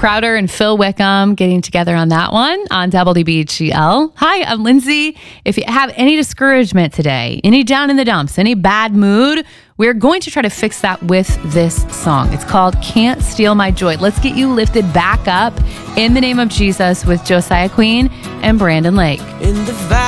Crowder and Phil Wickham getting together on that one on WBGL. Hi, I'm Lindsay. If you have any discouragement today, any down in the dumps, any bad mood, we're going to try to fix that with this song. It's called Can't Steal My Joy. Let's get you lifted back up in the name of Jesus with Josiah Queen and Brandon Lake. In the